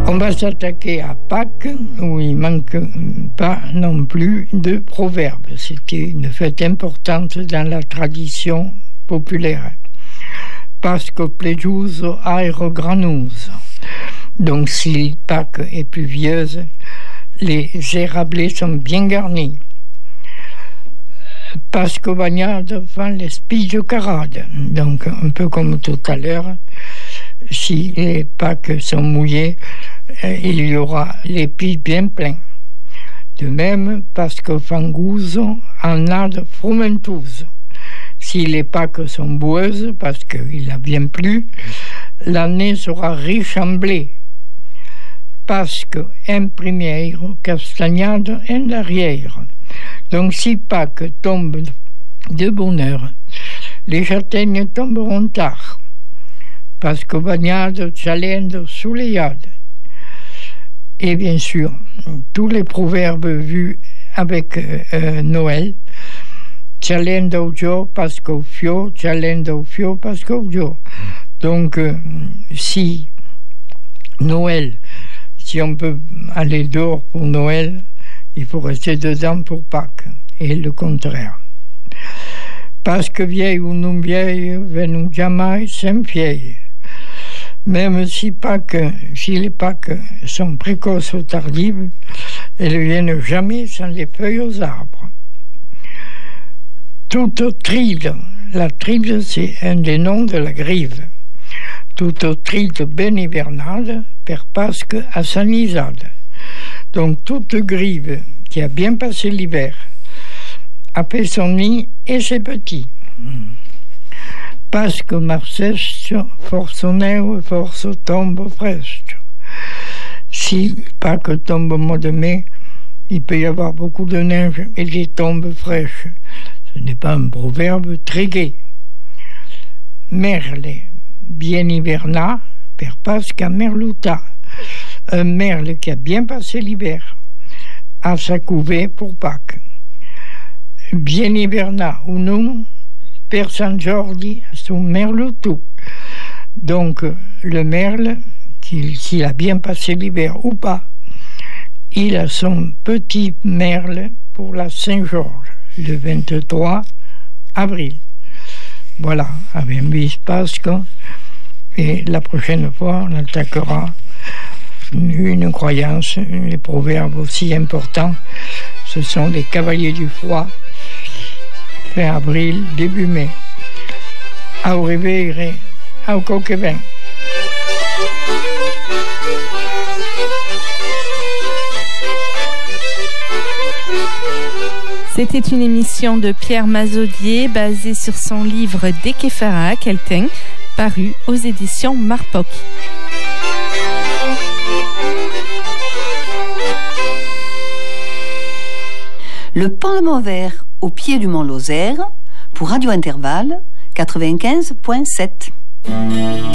On va s'attaquer à Pâques, où il ne manque pas non plus de proverbes. C'était une fête importante dans la tradition populaire. Pasque plejus aero granus. Donc si Pâques est pluvieuse, les érablés sont bien garnis. Pasque bagnade fan les spigio carade. Donc un peu comme tout à l'heure, si les Pâques sont mouillées, il y aura les pieds bien pleins. De même, Pasque fanguso en ad frumentus. Si les Pâques sont boueuses, parce qu'il a bien plu, l'année sera riche en blé. Pasque en primiero, castagnade en arrière. Donc si Pâques tombe de bonne heure, les châtaignes tomberont tard. Pasque bagnade, cialendo, soleillade. Et bien sûr, tous les proverbes vus avec Noël, cialendo gio, pasque fio, cialendo fio, pasque gio. Donc, si Noël, si on peut aller dehors pour Noël, il faut rester dedans pour Pâques, et le contraire. Pasque vieille ou non vieille, venu jamais sem vieille. Même si les Pâques sont précoces ou tardives, elles ne viennent jamais sans les feuilles aux arbres. Toute tride, la tride c'est un des noms de la grive. Toute tride ben hivernale, per Pasque à sanisade. Donc toute grive qui a bien passé l'hiver, a fait son nid et ses petits. Pasque marcesto, force neu, force tombe presto. Si Pâques tombe au mois de mai, il peut y avoir beaucoup de neige et des tombes fraîches. Ce n'est pas un proverbe très gai. Merle, bien hivernat, per Pasque merluta. Un merle qui a bien passé l'hiver, à sa couvée pour Pâques. Bien hivernat ou non, per San Jordi, son merluto. Donc, le merle, s'il a bien passé l'hiver ou pas, il a son petit merle pour la Saint-Georges, le 23 avril. Voilà, avec un bis Pasque. Et la prochaine fois, on attaquera une croyance, les proverbes aussi importants. Ce sont les cavaliers du froid, fin avril, début mai. Au revoir, au coquevin. C'était une émission de Pierre Mazaudier basée sur son livre Dekefara Kelten, paru aux éditions Marpoc. Le Parlement vert au pied du mont Lozère pour Radio Intervalle 95.7.